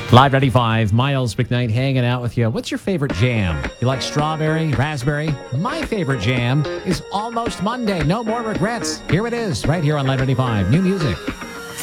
Live 95, Miles McKnight hanging out with you. What's your favorite jam? You like strawberry, raspberry? My favorite jam is Almost Monday. No More Regrets. Here it is, right here on Live 95. New music.